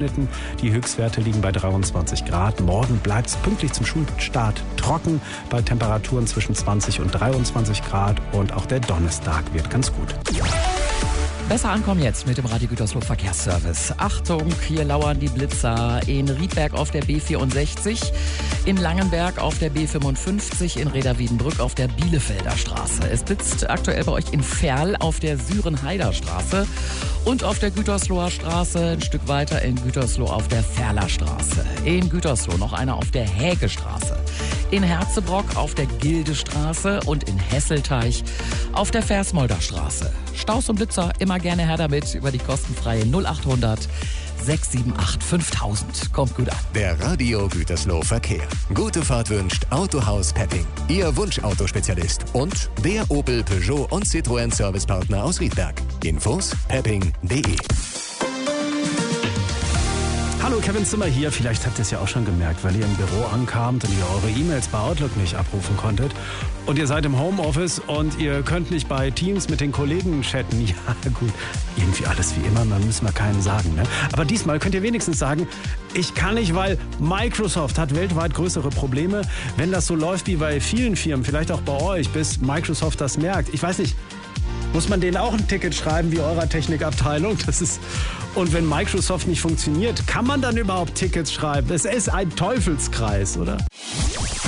abgeschnitten. Die Höchstwerte liegen bei 23 Grad. Morgen bleibt es pünktlich zum Schulstart trocken bei Temperaturen zwischen 20 und 23 Grad. Und auch der Donnerstag wird ganz gut. Besser ankommen jetzt mit dem Radio Gütersloh Verkehrsservice. Achtung, hier lauern die Blitzer in Riedberg auf der B64, in Langenberg auf der B55, in Reda-Wiedenbrück auf der Bielefelder Straße. Es blitzt aktuell bei euch in Verl auf der Sürenheider Straße und auf der Gütersloher Straße, ein Stück weiter in Gütersloh auf der Verler Straße. In Gütersloh noch einer auf der Hägestraße. In Herzebrock auf der Gildestraße und in Hesselteich auf der Versmolder Straße. Staus und Blitzer, immer gerne her damit über die kostenfreie 0800 678 5000. Kommt gut an. Der Radio Gütersloh Verkehr. Gute Fahrt wünscht Autohaus Pepping, Ihr Wunschautospezialist und der Opel, Peugeot und Citroën Servicepartner aus Riedberg. Infos pepping.de. Hallo, Kevin Zimmer hier. Vielleicht habt ihr es ja auch schon gemerkt, weil ihr im Büro ankamt und ihr eure E-Mails bei Outlook nicht abrufen konntet. Und ihr seid im Homeoffice und ihr könnt nicht bei Teams mit den Kollegen chatten. Ja gut, irgendwie alles wie immer, man müssen wir keinen sagen. Ne? Aber diesmal könnt ihr wenigstens sagen, ich kann nicht, weil Microsoft hat weltweit größere Probleme. Wenn das so läuft wie bei vielen Firmen, vielleicht auch bei euch, bis Microsoft das merkt. Ich weiß nicht. Muss man denen auch ein Ticket schreiben wie eurer Technikabteilung? Und wenn Microsoft nicht funktioniert, kann man dann überhaupt Tickets schreiben? Es ist ein Teufelskreis, oder?